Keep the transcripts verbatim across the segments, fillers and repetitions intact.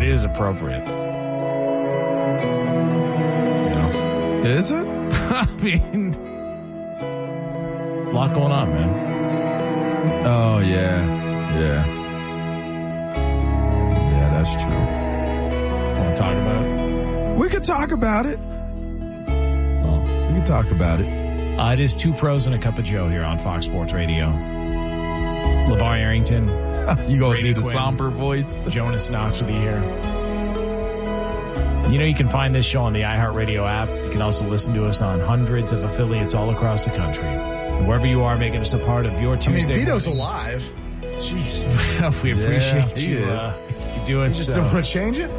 it is appropriate. You know? Is it? I mean, there's a lot going on, man. Oh, yeah. Yeah. Yeah, that's true. Want to talk about it? We could talk about it. Well, we can talk about it. Uh, it is Two Pros and a Cup of Joe here on Fox Sports Radio. LeVar Arrington. You going to Brady do the Quinn, somber voice? Jonas Knox with you here. You know, you can find this show on the iHeartRadio app. You can also listen to us on hundreds of affiliates all across the country. And wherever you are, making us a part of your Tuesday. I mean, Vito's morning. alive. Jeez. We appreciate yeah, you, uh, you doing You just so. don't want to change it?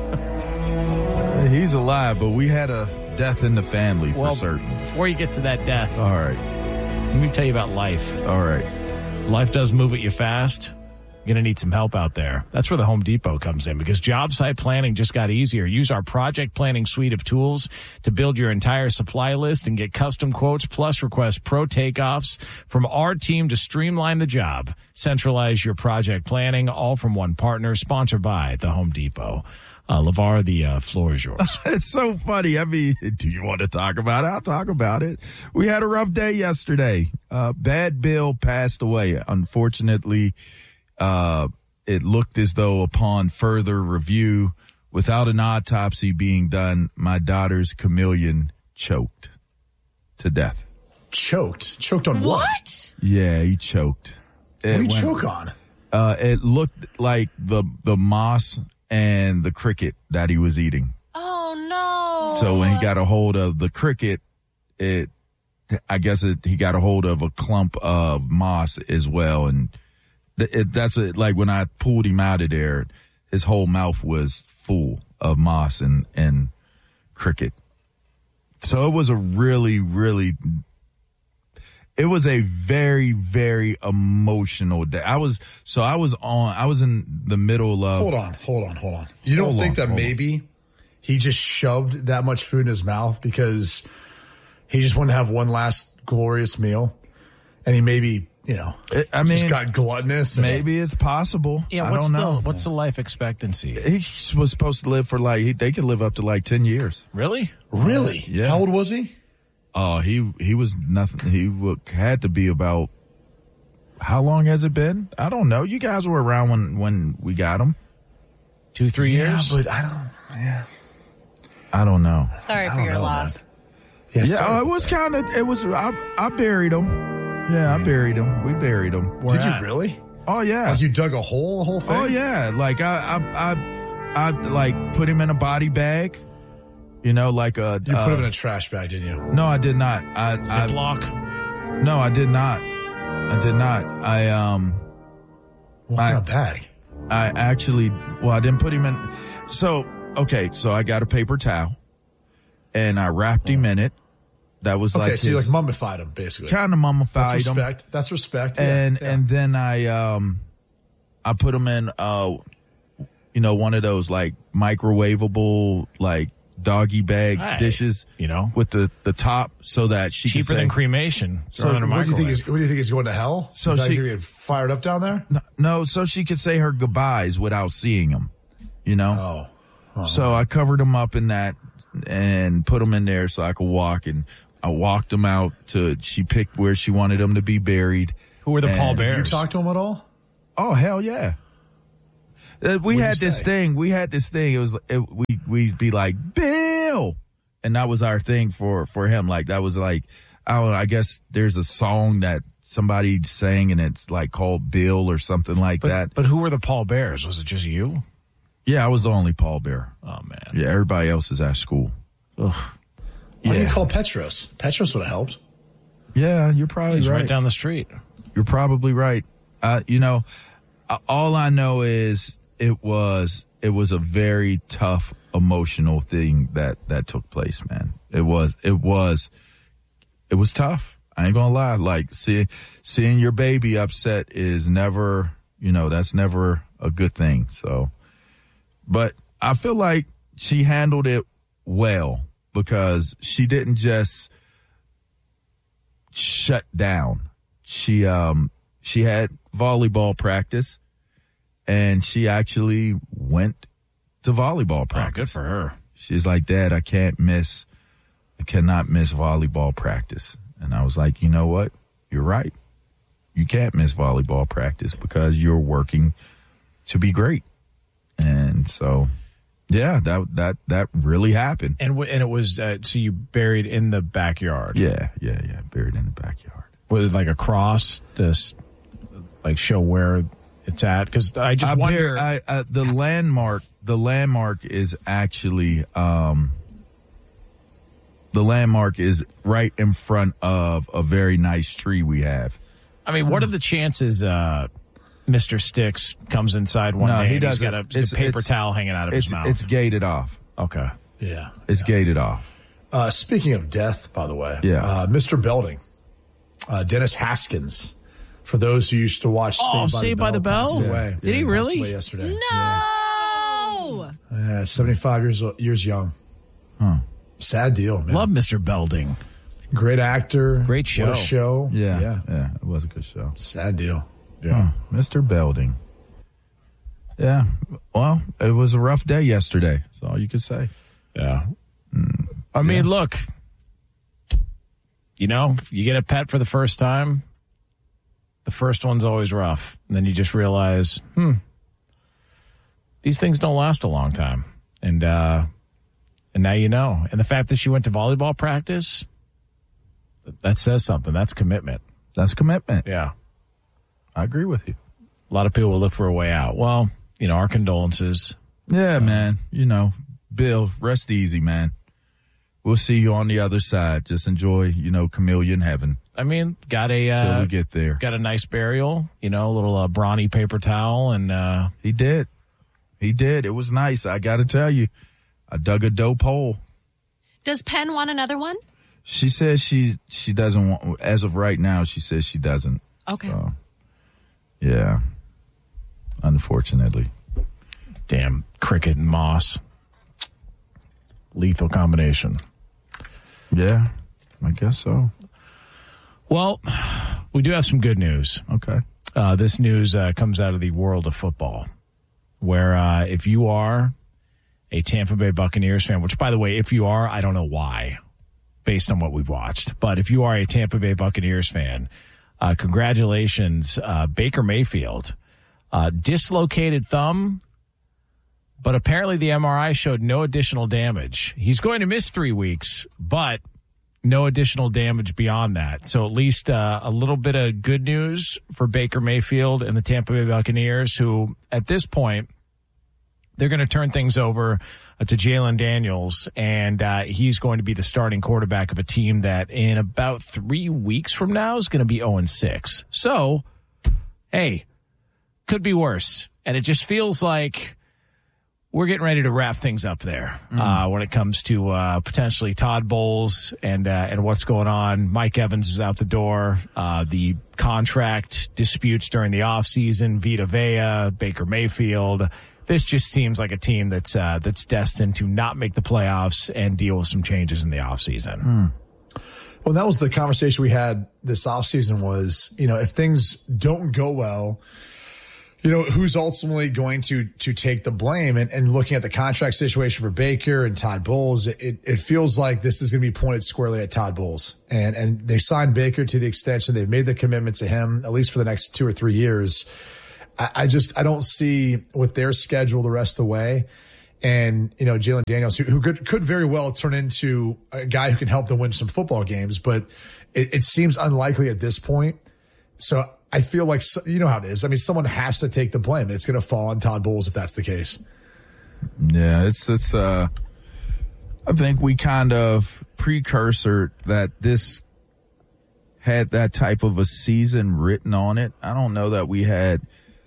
He's alive, but we had a death in the family for well, certain. Before you get to that death, All right. let me tell you about life. All right. Life does move at you fast. You're going to need some help out there. That's where the Home Depot comes in, because job site planning just got easier. Use our project planning suite of tools to build your entire supply list and get custom quotes, plus request pro takeoffs from our team to streamline the job. Centralize your project planning, all from one partner, sponsored by the Home Depot. Uh, LeVar, the uh, floor is yours. It's so funny. I mean, do you want to talk about it? I'll talk about it. We had a rough day yesterday. Uh, Bad Bill passed away. Unfortunately, uh, it looked as though upon further review, without an autopsy being done, my daughter's chameleon choked to death. Choked? Choked on what? What? Yeah, he choked. What It did he went- choke on? Uh, it looked like the, the moss and the cricket that he was eating. Oh, no. So when he got a hold of the cricket, it, I guess it, he got a hold of a clump of moss as well. And th- it, that's it. Like when I pulled him out of there, his whole mouth was full of moss and, and cricket. So it was a really, really, it was a very, very emotional day. I was, so I was on, I was in the middle of. Hold on, hold on, hold on. You don't Hold think on, that hold maybe he just shoved that much food in his mouth because he just wanted to have one last glorious meal, and he maybe, you know, It- I mean, just got gluttonous. and- maybe it's possible. Yeah, I what's don't know. the what's the life expectancy? He was supposed to live for like, he, they could live up to like ten years. Really? Really? Yeah. How old was he? Oh, he, he was nothing. He w- had to be about, how long has it been? I don't know. You guys were around when, when we got him. Two, three yeah, years? but I don't. Yeah. I don't know. Sorry I for don't your know, loss. Yeah. Yeah, sorry uh, it about was that. kind of, it was, I, I buried him. Yeah, I buried him. We buried him. Where Did at? you really? Oh, yeah. Like you dug a hole, the whole thing? Oh, yeah. Like I, I, I, I like put him in a body bag, you know, like a, You uh, put him in a trash bag, didn't you? no, I did not. I, I, Ziploc? no, I did not. I did not. I, um, What I- kind of bag? I actually, well, I didn't put him in. So, okay, so I got a paper towel and I wrapped him in it. That was Okay, like so you like his- mummified him, basically. kind of mummified That's him. respect. That's respect. Yeah, And yeah. and then I um I put him in uh you know one of those like microwavable like doggy bag Hey, dishes, you know. with the the top so that she Cheaper can say, than cremation. So Throw it in a what do you think microwave. is? What do you think is going to hell? So Is that she- gonna get fired up down there? no, no, so she could say her goodbyes without seeing him, you know. Oh, So I covered him up in that and put him in there so I could walk, and I walked him out to, she picked where she wanted him to be buried. Who were the And- Paul Did you Bears? talk to him at all? Oh, hell yeah. Uh, we What'd had you this say? thing. We had this thing. It was, it, we, we'd be like, Bill. And that was our thing for, for him. Like, that was like, I don't know, I guess there's a song that somebody sang and it's like called Bill or something like But, that. but who were the Paul Bears? Was it just you? Yeah, I was the only Paul Bear. Oh, man. Yeah, everybody else is at school. Ugh. Why do Yeah. you call Petros? Petros would have helped. Yeah, you're probably He's right. right down the street. You're probably right. Uh, you know, uh, all I know is it was it was a very tough emotional thing that that took place, man. It was it was it was tough. I ain't gonna lie. Like see, seeing your baby upset is never, you know, that's never a good thing. So, but I feel like she handled it well because she didn't just shut down. She um she had volleyball practice and she actually went to volleyball Oh, practice. good for her. She's like, Dad, I can't miss, I cannot miss volleyball practice. And I was like, you know what? You're right. You can't miss volleyball practice because you're working to be great. And so, yeah, that that that really happened. And w- and it was uh, so you buried in the backyard. Yeah, yeah, yeah, buried in the backyard. With like a cross to s- like show where it's at, because I just I wonder. bear- I, uh, the landmark, the landmark is actually, um, the landmark is right in front of a very nice tree we have. I mean, what are the chances uh, Mister Sticks comes inside one No, day he and he's doesn't. got a, It's- a paper it's- towel hanging out of It's his mouth? it's gated off. Okay. Yeah. It's gated off. Uh, speaking of death, by the way, Yeah. uh, Mister Belding, uh, Dennis Haskins, for those who used to watch Oh, Saved by, Saved the, by the Bell, Bell? passed away. Did he passed really? away yesterday. No! Yeah. Yeah, seventy-five years years young. Huh. Sad deal, man. Love Mister Belding. Great actor. Great show. What a show. Yeah, Yeah. yeah, it was a good show. Sad deal. Huh. Mister Belding. Yeah, well, it was a rough day yesterday. That's all you could say. Yeah. I mean, Yeah. look, you know, you get a pet for the first time, the first one's always rough. And then you just realize, hmm, these things don't last a long time. And, uh, and now you know. And the fact that she went to volleyball practice, that says something. That's commitment. That's commitment. Yeah. I agree with you. A lot of people will look for a way out. Well, you know, our condolences. Yeah, man. You know, Bill, rest easy, man. We'll see you on the other side. Just enjoy, you know, chameleon heaven I mean, got a, till uh, we get there. got a nice burial, you know, a little uh, brawny paper towel and, uh, He did. He did. It was nice. I got to tell you, I dug a dope hole. Does Penn want another one? She says she she doesn't want. As of right now, she says she doesn't. Okay. So, yeah. Unfortunately. damn cricket and moss. Lethal combination. Yeah, I guess so. Well, we do have some good news. Okay. Uh, this news uh, comes out of the world of football, where uh, if you are a Tampa Bay Buccaneers fan, which, by the way, if you are, I don't know why, based on what we've watched, but if you are a Tampa Bay Buccaneers fan, uh, congratulations, uh, Baker Mayfield. Uh, dislocated thumb, but apparently the M R I showed no additional damage. He's going to miss three weeks, but no additional damage beyond that. So at least uh, a little bit of good news for Baker Mayfield and the Tampa Bay Buccaneers, who at this point, they're going to turn things over uh, to Jalen Daniels, and uh, he's going to be the starting quarterback of a team that in about three weeks from now is going to be oh and six. So, hey, could be worse. And it just feels like we're getting ready to wrap things up there mm. uh, when it comes to uh, potentially Todd Bowles and uh, and what's going on. Mike Evans is out the door. Uh, the contract disputes during the offseason, Vita Vea, Baker Mayfield. This just seems like a team that's uh, that's destined to not make the playoffs and deal with some changes in the offseason. Mm. Well, that was the conversation we had this offseason was, you know, if things don't go well, you know, who's ultimately going to to take the blame? And, and looking at the contract situation for Baker and Todd Bowles, it, it feels like this is going to be pointed squarely at Todd Bowles. And and they signed Baker to the extension. They've made the commitment to him, at least for the next two or three years. I, I just, I don't see with their schedule the rest of the way. And, you know, Jalen Daniels, who, who could, could very well turn into a guy who can help them win some football games, but it, it seems unlikely at this point. So I feel like, you know how it is. I mean, someone has to take the blame. It's going to fall on Todd Bowles if that's the case. Yeah, it's, it's, uh, I think we kind of precursor that this had that type of a season written on it. I don't know that we had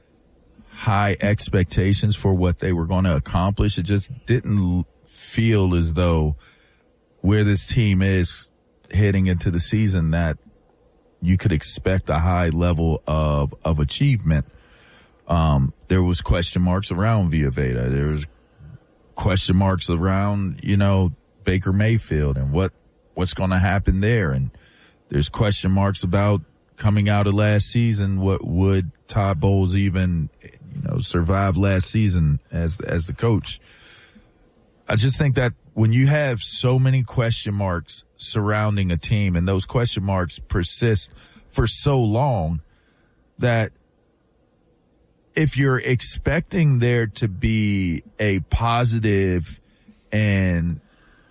high expectations for what they were going to accomplish. It just didn't feel as though where this team is heading into the season that you could expect a high level of, of achievement. Um, there was question marks around Vita Vea. There was question marks around, you know, Baker Mayfield and what, what's going to happen there. And there's question marks about coming out of last season. What would Todd Bowles even, you know, survive last season as, as the coach? I just think that when you have so many question marks surrounding a team and those question marks persist for so long, that if you're expecting there to be a positive and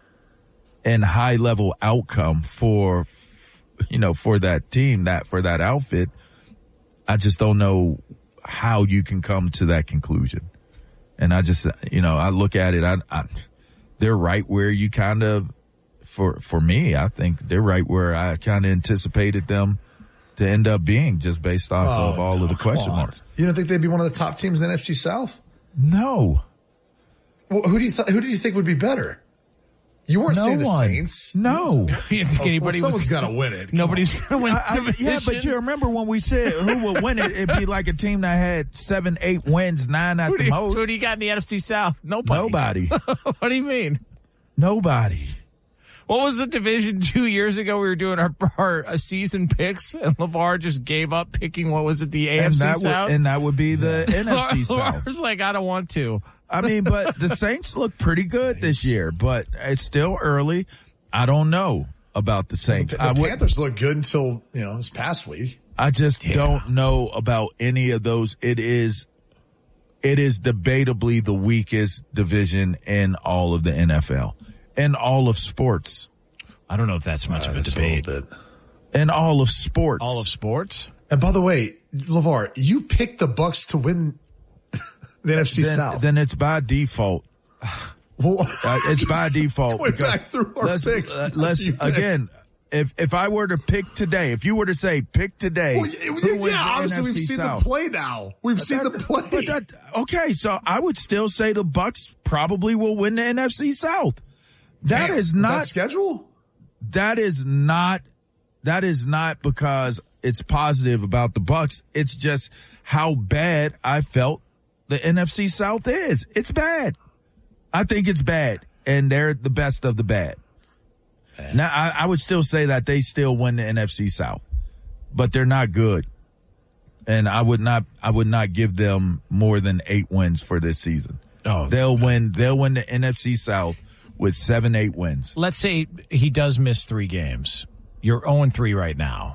and high level outcome for, you know, for that team, that for that outfit, I just don't know how you can come to that conclusion. And I just, you know, I look at it, I, I they're right where you kind of, for, for me, I think they're right where I kind of anticipated them to end up being, just based off Oh, of all no, of the come question on. marks. You don't think they'd be one of the top teams in the N F C South? No. Well, who do you th- who do you think would be better? You weren't No saying the one. Saints. No. You think anybody well, was someone's got to win it. Come Nobody's on. going to win I, the I, division. yeah, but you remember when we said who would win it, it'd be like a team that had seven, eight wins, nine at Who do, the you, most. who do you got in the N F C South? Nobody. Nobody. What do you mean? Nobody. What was the division two years ago? We were doing our, our uh, season picks, and LeVar just gave up picking, what was it, the A F C And that, South? would, and that would be the N F C South. LeVar's like, I don't want to. I mean, but the Saints look pretty good this year, but it's still early. I don't know about the Saints. The, I the would, Panthers look good until, you know, this past week. I just Yeah. don't know about any of those. It is, it is debatably the weakest division in all of the N F L, in all of sports, I don't know if that's much of a That's debate. little bit. in all of sports. All of sports? And by the way, LeVar, you picked the Bucks to win the N F C then, South. then it's by default. well, Uh, it's by default. Going because back through our let's, picks. uh, That's let's you picked. again. If if I were to pick today, if you were to say pick today, Well, it was- who wins yeah, the obviously N F C we've seen South? the play now. We've seen the play. But that, okay, so I would still say the Bucks probably will win the N F C South. That Damn, is with not that schedule. that is not that is not because it's positive about the Bucks. It's just how bad I felt the N F C South is. It's bad. I think it's bad, and they're the best of the bad. Now, I, I would still say that they still win the N F C South, but they're not good. And I would not, I would not give them more than eight wins for this season. Oh, They'll win, they'll win the N F C South with seven, eight wins. let's say he does miss three games. You're oh and three right now.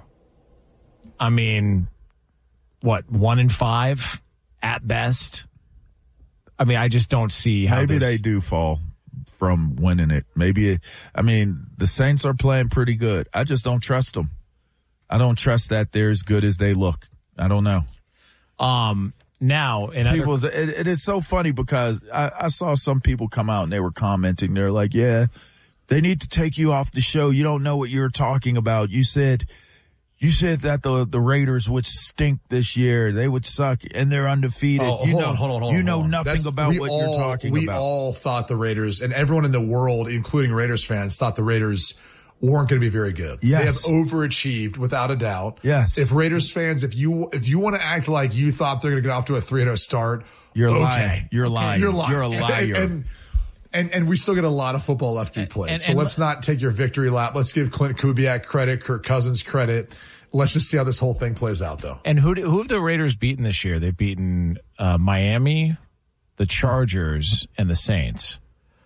I mean, what, one and five at best? I mean, I just don't see how Maybe this, they do fall from winning it. Maybe, I mean, the Saints are playing pretty good. I just don't trust them. I don't trust that they're as good as they look. I don't know. Um, now, in other, People, it, it is so funny because I, I saw some people come out and they were commenting. They're like, yeah, they need to take you off the show. You don't know what you're talking about. You said, you said that the, the Raiders would stink this year. They would suck and they're undefeated. Oh, you hold know, on, hold on, hold you on. know hold on. nothing That's- about we what all, you're talking we about. We all thought the Raiders, and everyone in the world, including Raiders fans, thought the Raiders weren't going to be very good. Yes. They have overachieved without a doubt. Yes. If Raiders fans, if you if you want to act like you thought they're going to get off to a three and oh start, You're okay. lying. You're lying. You're lying. You're a liar. And, and, and, and we still get a lot of football left to be played. and- so and- let's not take your victory lap. Let's give Clint Kubiak credit, Kirk Cousins credit. Let's just see how this whole thing plays out, though. and who do, who have the Raiders beaten this year? They've beaten uh, Miami, the Chargers, and the Saints.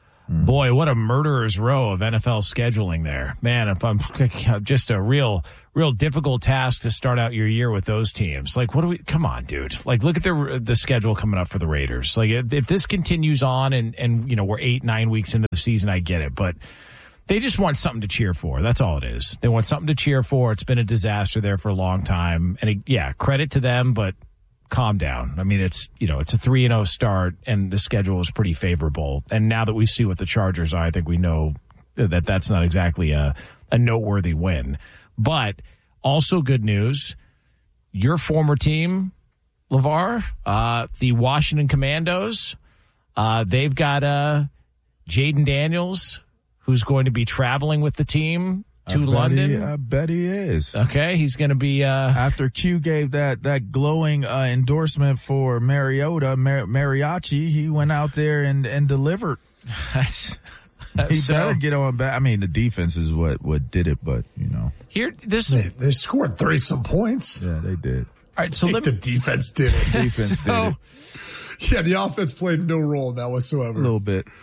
Boy, what a murderer's row of N F L scheduling there. Man, if I'm just a real, real difficult task to start out your year with those teams. Like, what do we, come on, dude. Like, look at the, the schedule coming up for the Raiders. Like, if, if this continues on and, and, you know, we're eight, nine weeks into the season, I get it. But they just want something to cheer for. That's all it is. They want something to cheer for. It's been a disaster there for a long time. And it, yeah, credit to them, but calm down. I mean, it's, you know, it's a three and oh start and the schedule is pretty favorable. And now that we see what the Chargers are, I think we know that that's not exactly a, a noteworthy win. But also good news, your former team, LeVar, uh, the Washington Commandos, uh, they've got, uh, Jaden Daniels, who's going to be traveling with the team to I bet London. he- I bet he is. Okay, he's going to be, uh, After Q gave that that glowing uh, endorsement for Mariota, Mar- Mariachi, he went out there and, and delivered. that's, He so, better get on back. I mean, the defense is what, what did it, but, you know. here, this, They, they scored thirty some points. Yeah, they did. all right, so I let think the me, defense did it. Defense so, did it. Yeah, the offense played no role in that A whatsoever. little bit.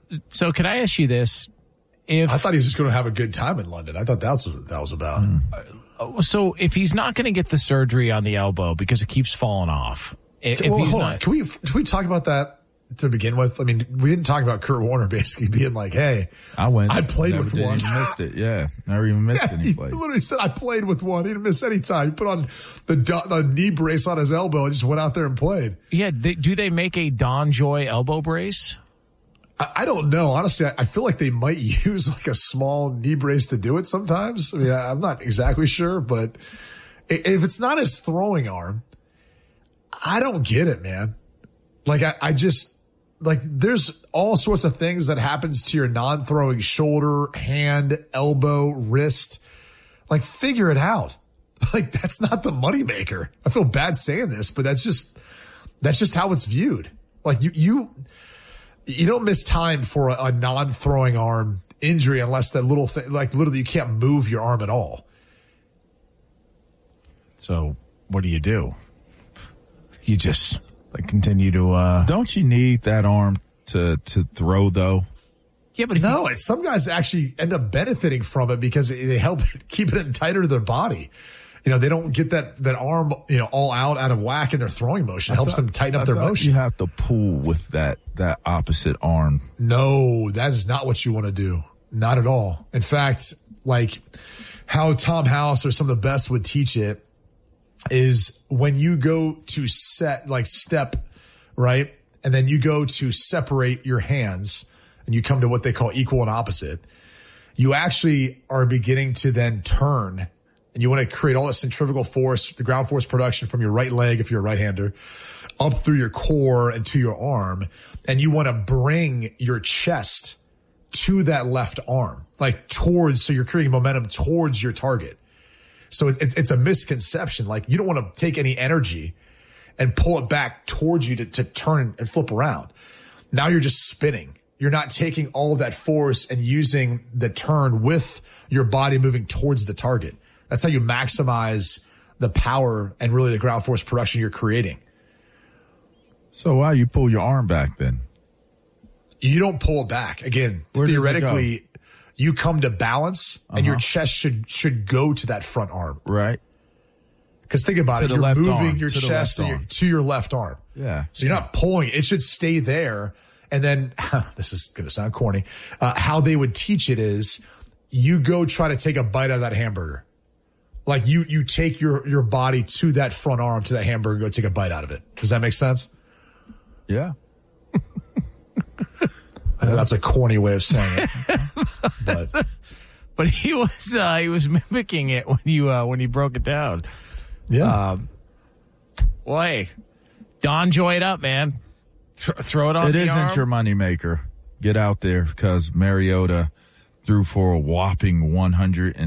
So can I ask you this? If I thought he was just going to have a good time in London. I thought that's what that was about. Mm. So if he's not going to get the surgery on the elbow because it keeps falling off, if, well, if he's hold not, on. Can we can we talk about that to begin with? I mean, we didn't talk about Kurt Warner basically being like, "Hey, I went. I played never with did, one. Even missed it. Yeah, never even missed Yeah, any he play. literally said, "I played with one. He didn't miss any time. He put on the the knee brace on his elbow and just went out there and played." yeah, they, do they make a Don Joy elbow brace? I, I don't know. Honestly, I, I feel like they might use like a small knee brace to do it sometimes. I mean, I, I'm not exactly sure, but if it's not his throwing arm, I don't get it, man. Like, I, I just, like, there's all sorts of things that happens to your non-throwing shoulder, hand, elbow, wrist. Like, figure it out. Like, that's not the moneymaker. I feel bad saying this, but that's just, that's just how it's viewed. Like, you, you, you don't miss time for a, a non-throwing arm injury unless that little thing, like, literally you can't move your arm at all. So what do you do? You just like continue to. Uh, Don't you need that arm to to throw though? yeah, but if No, you, it's, some guys actually end up benefiting from it because they help keep it tighter to their body. You know, they don't get that, that arm, you know, all out, out of whack in their throwing motion. It helps thought- them tighten up I their thought motion. You have to pull with that that opposite arm. No, that is not what you want to do. Not at all. In fact, like how Tom House or some of the best would teach it is when you go to set, like step, right? And then you go to separate your hands and you come to what they call equal and opposite. You actually are beginning to then turn and you want to create all the centrifugal force, the ground force production from your right leg, if you're a right-hander, up through your core and to your arm. And you want to bring your chest to that left arm, like towards, so you're creating momentum towards your target. So it, it, it's a misconception. Like you don't want to take any energy and pull it back towards you to, to turn and flip around. Now you're just spinning. You're not taking all of that force and using the turn with your body moving towards the target. That's how you maximize the power and really the ground force production you're creating. So why you pull your arm back then? You don't pull it back. Again, Where does it theoretically, you come to balance and Uh-huh. your chest should should go to that front arm. Right. Because think about To it, the you're left moving arm, your to the chest left and your, arm. to your left arm. Yeah. So you're not pulling it. It should stay there. And then, this is going to sound corny, uh, how they would teach it is you go try to take a bite out of that hamburger. Like you you take your, your body to that front arm, to that hamburger, and go take a bite out of it. Does that make sense? Yeah. I know that's a corny way of saying it. But but he was uh, he was mimicking it when you uh, when you broke it down. yeah. Um, well, hey, Don Joy it up, man. Th- throw it on It the isn't arm. your moneymaker. Get out there because Mariota threw for a whopping one hundred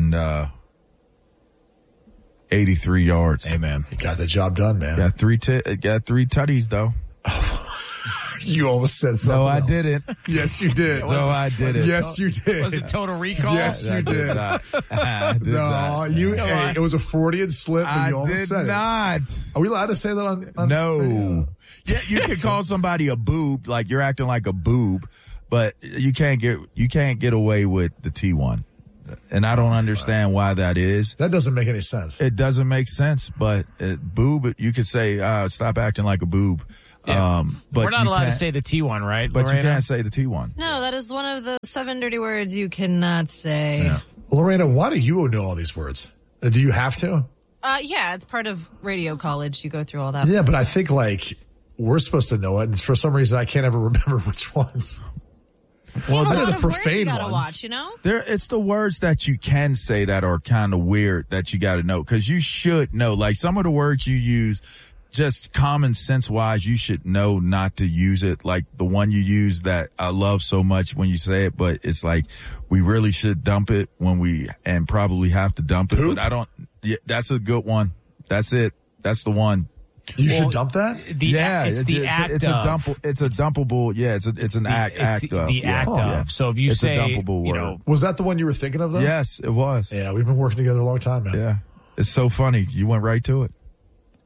eighty-three yards. Hey, man. You got the job done, man. Got three t- got three tutties though. You almost said something No, I else. didn't. Yes, you did. No, I didn't. Yes, you did. Was it Total Recall? Yes, you I did. not. I did No, not. you. Come Hey, on. it was a Freudian slip, but I you almost did said not. it. Are we allowed to say that on? on No. radio? Yeah, you can call somebody a boob, like you're acting like a boob, but you can't get you can't get away with the T one. And I don't understand why that is. That doesn't make any sense. It doesn't make sense, but it, boob, you could say, uh, stop acting like a boob. Yeah. Um, but We're not you allowed to can't- say the T one, right? but you Lorena? can't say the T one. No, that is one of the seven dirty words you cannot say. Yeah. Lorena, why do you know all these words? Uh, do you have to? Uh, yeah, it's part of radio college. You go through all that. Yeah, but I think like we're supposed to know it, and for some reason I can't ever remember which ones. Well, a I know lot the of words you profane gotta ones. watch, you know? There, it's the words that you can say that are kind of weird that you got to know because you should know. Like some of the words you use, just common sense wise, you should know not to use it. Like the one you use that I love so much when you say it, but it's like we really should dump it when we and probably have to dump it. Poop? But I don't. Yeah, that's a good one. That's it. That's the one. You Well, should dump that. The, yeah, it's the it's, act it's of. a dump. It's a dumpable. Yeah, it's a, it's an the- act. it's act the, of. the yeah. act Oh, of. yeah. So if you It's a say, dumpable you word. know, Was that the one you were thinking of, though? Yes, it was. Yeah, we've been working together a long time, man. Yeah. It's so funny. You went right to it.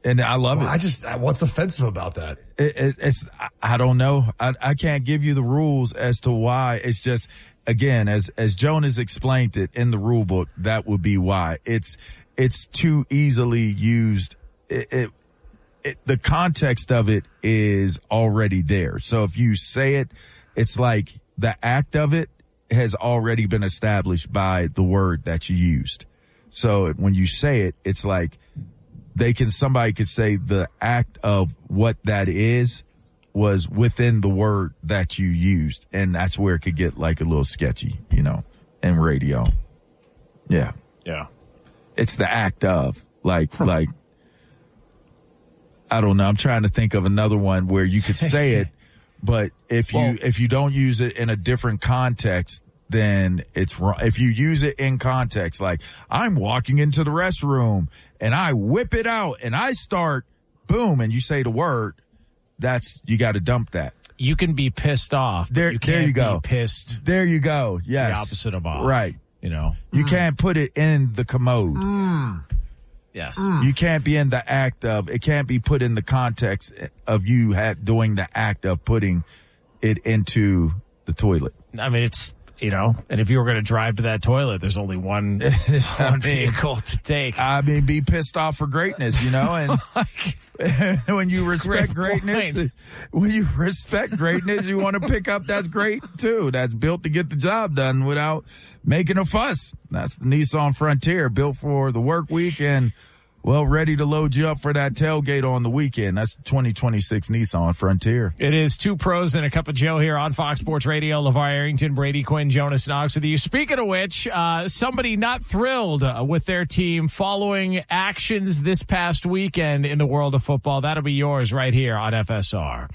And I love well, it. I just, what's offensive about that? It, it, it's, I don't know. I, I can't give you the rules as to why. It's just, again, as, as Jonas explained it in the rule book, that would be why. It's, it's too easily used. It, it, it, the context of it is already there. So if you say it, it's like the act of it has already been established by the word that you used. So when you say it, it's like, They can, somebody could say the act of what that is was within the word that you used. And that's where it could get like a little sketchy, you know, in radio. Yeah. Yeah. It's the act of like, like, I don't know. I'm trying to think of another one where you could say it, but if you, well, if you don't use it in a different context, then it's wrong. If you use it in context, like I'm walking into the restroom and I whip it out and I start boom and you say the word, that's, you got to dump that. You can be pissed off. There, you there you go. Be pissed. There you go. Yes. The opposite of off. Right. You know, you mm. can't put it in the commode. Mm. Yes. Mm. You can't be in the act of, it can't be put in the context of you ha- doing the act of putting it into the toilet. I mean, it's, you know, and if you were going to drive to that toilet, there's only one, one vehicle to take. I mean, be pissed off for greatness, you know, and when you respect Great greatness, point. when you respect greatness, you want to pick up that's great too. That's built to get the job done without making a fuss. That's the Nissan Frontier, built for the work week and, well, ready to load you up for that tailgate on the weekend. That's twenty twenty-six Nissan Frontier. It is two pros and a cup of Joe here on Fox Sports Radio. LeVar Arrington, Brady Quinn, Jonas Knox with you. Speaking of which, uh, somebody not thrilled uh, with their team following actions this past weekend in the world of football. That'll be yours right here on F S R.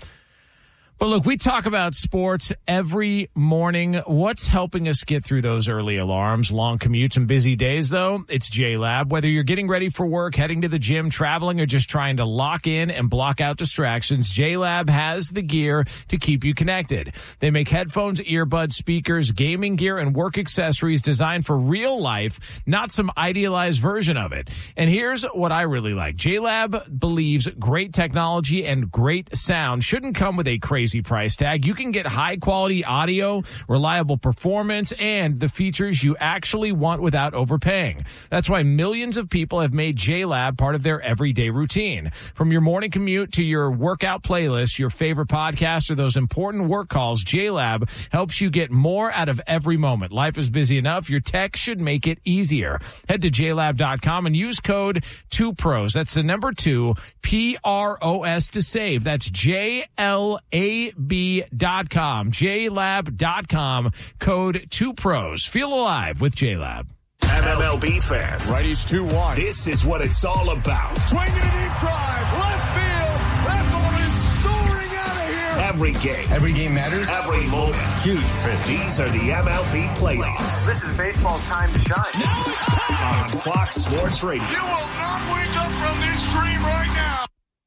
But look, we talk about sports every morning. What's helping us get through those early alarms, long commutes, and busy days, though? It's J-Lab. Whether you're getting ready for work, heading to the gym, traveling, or just trying to lock in and block out distractions, J-Lab has the gear to keep you connected. They make headphones, earbuds, speakers, gaming gear, and work accessories designed for real life, not some idealized version of it. And here's what I really like. J-Lab believes great technology and great sound shouldn't come with a crazy price tag. You can get high quality audio, reliable performance, and the features you actually want without overpaying. That's why millions of people have made J-Lab part of their everyday routine. From your morning commute to your workout playlist, your favorite podcast, or those important work calls, J-Lab helps you get more out of every moment. Life is busy enough. Your tech should make it easier. Head to J lab dot com and use code two pros. That's the number two, P R O S to save. That's J L A B dot com, J lab dot com, code two pros. Feel alive with J-Lab. M L B fans. Righties two one. This is what it's all about. Swinging a deep drive. Left field. That ball is soaring out of here. Every game. Every game matters. Every moment. Huge pitch. These are the M L B playoffs. This is baseball's time to shine. Now it's time on Fox Sports Radio. You will not wake up from this dream right now.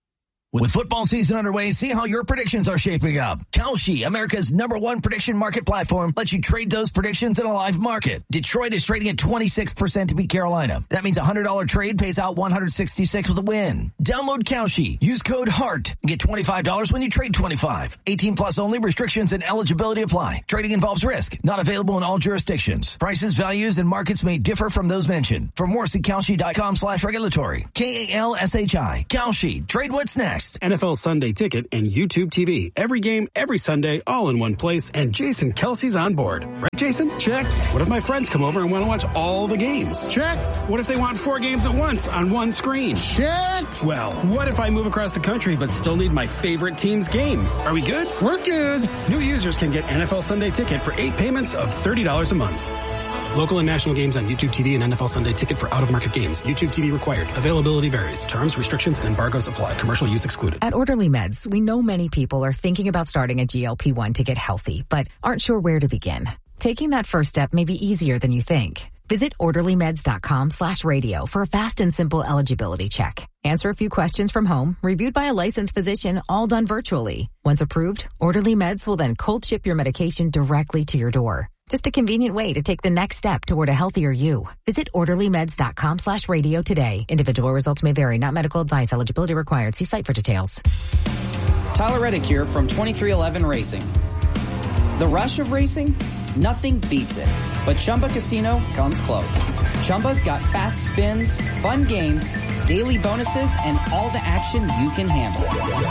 With football season underway, see how your predictions are shaping up. Kalshi, America's number one prediction market platform, lets you trade those predictions in a live market. Detroit is trading at twenty-six percent to beat Carolina. That means a one hundred dollars trade pays out one hundred sixty-six with a win. Download Kalshi. Use code HEART and get twenty-five dollars when you trade twenty-five. eighteen plus only. Restrictions and eligibility apply. Trading involves risk. Not available in all jurisdictions. Prices, values, and markets may differ from those mentioned. For more, see Kalshi dot com slash regulatory. K A L S H I. Kalshi. Trade what's next. N F L Sunday Ticket and YouTube T V. Every game, every Sunday, all in one place, and Jason Kelsey's on board. Right, Jason? Check. What if my friends come over and want to watch all the games? Check. What if they want four games at once on one screen? Check. Well, what if I move across the country but still need my favorite team's game? Are we good? We're good. New users can get N F L Sunday Ticket for eight payments of thirty dollars a month. Local and national games on YouTube T V and N F L Sunday Ticket for out-of-market games. YouTube T V required. Availability varies. Terms, restrictions, and embargoes apply. Commercial use excluded. At Orderly Meds, we know many people are thinking about starting a G L P one to get healthy, but aren't sure where to begin. Taking that first step may be easier than you think. Visit orderly meds dot com slash radio for a fast and simple eligibility check. Answer a few questions from home, reviewed by a licensed physician, all done virtually. Once approved, Orderly Meds will then cold ship your medication directly to your door. Just a convenient way to take the next step toward a healthier you. Visit orderlymeds.com slash radio today. Individual results may vary, not medical advice. Eligibility required. See site for details. Tyler Reddick here from twenty-three eleven Racing. The rush of racing? Nothing beats it. But Chumba Casino comes close. Chumba's got fast spins, fun games, daily bonuses, and all the action you can handle.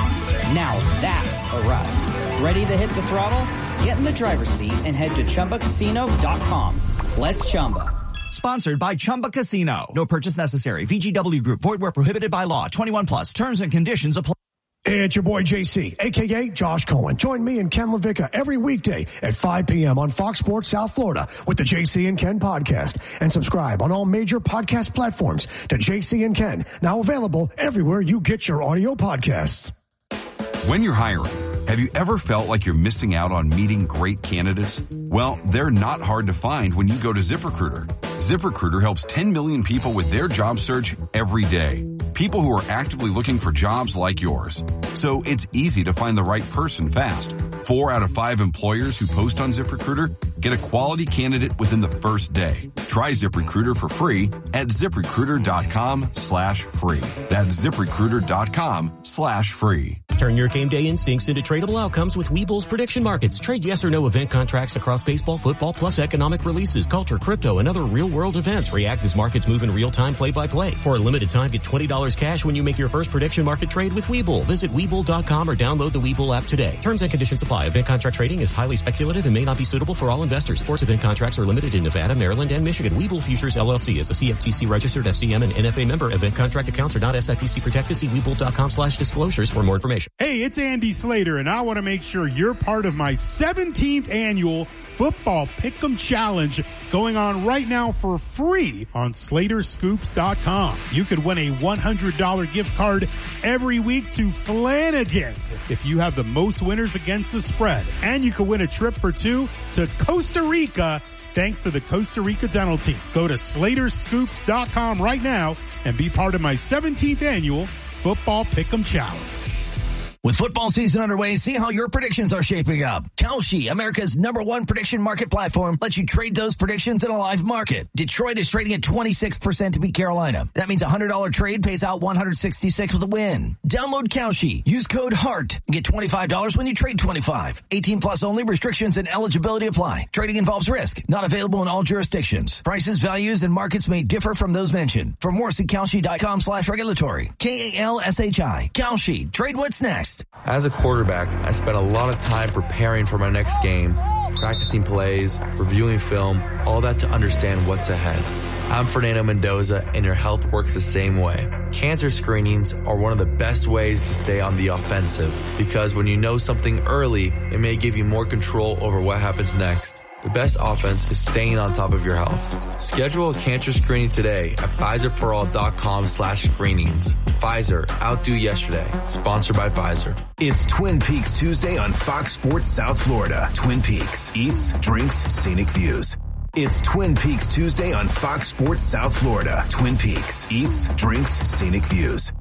Now that's a ride. Ready to hit the throttle? Get in the driver's seat and head to Chumba Casino dot com. Let's Chumba. Sponsored by Chumba Casino. No purchase necessary. V G W Group. Void where prohibited by law. twenty-one plus. Terms and conditions apply. Hey, it's your boy J C, a k a. Josh Cohen. Join me and Ken LaVicka every weekday at five p.m. on Fox Sports South Florida with the J C and Ken podcast. And subscribe on all major podcast platforms to J C and Ken, now available everywhere you get your audio podcasts. When you're hiring, have you ever felt like you're missing out on meeting great candidates? Well, they're not hard to find when you go to ZipRecruiter. ZipRecruiter helps ten million people with their job search every day. People who are actively looking for jobs like yours. So it's easy to find the right person fast. Four out of five employers who post on ZipRecruiter get a quality candidate within the first day. Try ZipRecruiter for free at ZipRecruiter.com slash free. That's ZipRecruiter.com slash free. Turn your game day instincts into tradable outcomes with Webull's prediction markets. Trade yes or no event contracts across baseball, football, plus economic releases, culture, crypto, and other real-world events. React as markets move in real time, play-by-play. For a limited time, get twenty dollars cash when you make your first prediction market trade with Webull. Visit Webull dot com or download the Webull app today. Terms and conditions apply. Event contract trading is highly speculative and may not be suitable for all investors. Sports event contracts are limited in Nevada, Maryland, and Michigan. Webull Futures, L L C is a C F T C registered F C M and N F A member. Event contract accounts are not S I P C protected. See Webull dot com slash disclosures for more information. Hey, it's Andy Slater, and I want to make sure you're part of my seventeenth annual Football Pick'em Challenge going on right now for free on Slater Scoops dot com. You could win a one hundred dollars gift card every week to Flanagan's if you have the most winners against the spread. And you could win a trip for two to Costa Rica thanks to the Costa Rica Dental Team. Go to Slater Scoops dot com right now and be part of my seventeenth annual Football Pick'em Challenge. With football season underway, see how your predictions are shaping up. Kalshi, America's number one prediction market platform, lets you trade those predictions in a live market. Detroit is trading at twenty-six percent to beat Carolina. That means a one hundred dollars trade pays out one hundred sixty-six with a win. Download Kalshi. Use code HEART and get twenty-five dollars when you trade twenty-five. eighteen plus only. Restrictions and eligibility apply. Trading involves risk. Not available in all jurisdictions. Prices, values, and markets may differ from those mentioned. For more, see Kalshi dot com slash regulatory. K A L S H I. Kalshi. Trade what's next. As a quarterback, I spent a lot of time preparing for my next game, practicing plays, reviewing film, all that to understand what's ahead. I'm Fernando Mendoza, and your health works the same way. Cancer screenings are one of the best ways to stay on the offensive, because when you know something early, it may give you more control over what happens next. The best offense is staying on top of your health. Schedule a cancer screening today at Pfizer for all dot com slash screenings. Pfizer, outdo yesterday. Sponsored by Pfizer. It's Twin Peaks Tuesday on Fox Sports South Florida. Twin Peaks. Eats, drinks, scenic views. It's Twin Peaks Tuesday on Fox Sports South Florida. Twin Peaks. Eats, drinks, scenic views.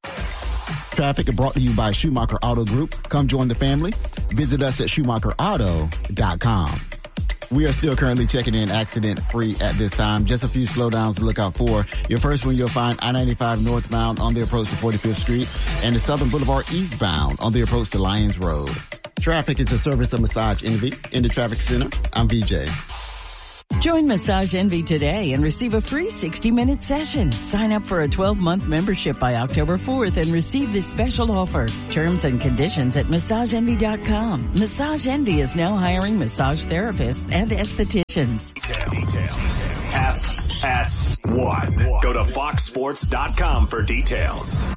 Traffic is brought to you by Schumacher Auto Group. Come join the family. Visit us at Schumacher Auto dot com. We are still currently checking in accident-free at this time. Just a few slowdowns to look out for. Your first one, you'll find I ninety-five northbound on the approach to forty-fifth Street and the Southern Boulevard eastbound on the approach to Lyons Road. Traffic is a service of Massage Envy. In the Traffic Center, I'm V J. Join Massage Envy today and receive a free sixty minute session. Sign up for a twelve month membership by October fourth and receive this special offer. Terms and conditions at massage envy dot com. Massage Envy is now hiring massage therapists and estheticians. F S one. Go to fox sports dot com for details.